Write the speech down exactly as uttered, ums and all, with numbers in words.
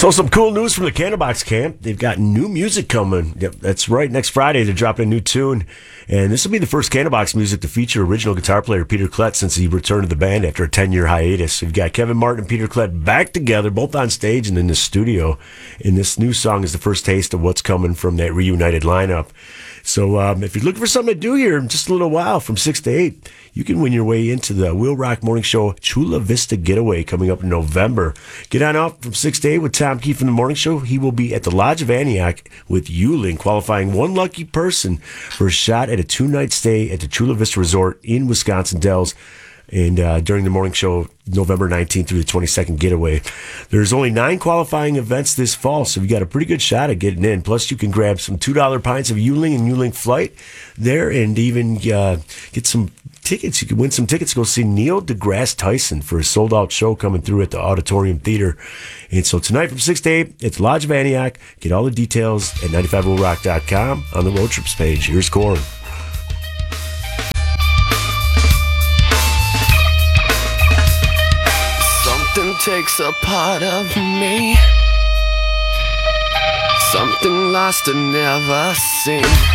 So some cool news from the Candlebox Camp. They've got new music coming. Yep, that's right. Next Friday, they're dropping a new tune. And this will be the first Candlebox music to feature original guitar player Peter Klett since he returned to the band after a ten-year hiatus. We've got Kevin Martin and Peter Klett back together, both on stage and in the studio. And this new song is the first taste of what's coming from that reunited lineup. So um, if you're looking for something to do here in just a little while, from six to eight, you can win your way into the Wheel Rock Morning Show Chula Vista Getaway coming up in November. Get on out from six to eight with Tom Keefe in the Morning Show. He will be at the Lodge of Antioch with Yuling, qualifying one lucky person for a shot at a two-night stay at the Chula Vista Resort in Wisconsin Dells. And uh, during the morning show, November nineteenth through the twenty-second getaway. There's only nine qualifying events this fall, so you got a pretty good shot at getting in. Plus, you can grab some two dollar pints of Yuling and Yuling Flight there, and even uh, get some tickets. You can win some tickets to go see Neil deGrasse Tyson for a sold-out show coming through at the Auditorium Theater. And so tonight from six to eight, it's Lodge of Antioch. Get all the details at ninety-five will rock dot com on the road trips page. Here's Corn. Something takes a part of me, something lost and never seen.